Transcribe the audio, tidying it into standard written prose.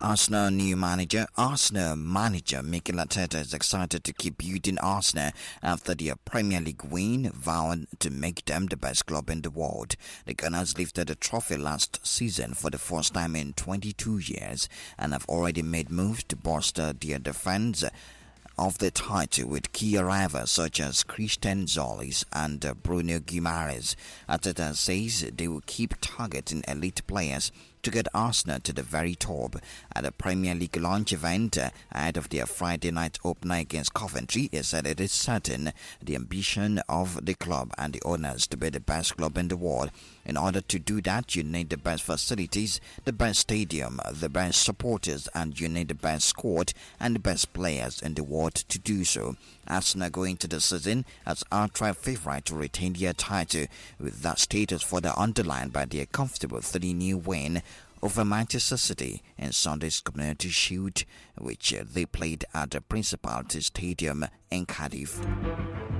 Arsenal manager Mikel Arteta is excited to keep building Arsenal after their Premier League win, vowing to make them the best club in the world. The Gunners lifted the trophy last season for the first time in 22 years and have already made moves to bolster their defense of the title with key arrivals such as Christian Zolis and Bruno Guimaraes. Arteta says they will keep targeting elite players to get Arsenal to the very top. At the Premier League launch event ahead of their Friday night opener against Coventry, he said it is certain the ambition of the club and the owners to be the best club in the world. In order to do that, you need the best facilities, the best stadium, the best supporters, and you need the best squad and the best players in the world to do so. Arsenal going into the season as outright favourite to retain their title, with that status further underlined by their comfortable 3-0 win over Manchester City in Sunday's Community Shield, which they played at the Principality Stadium in Cardiff.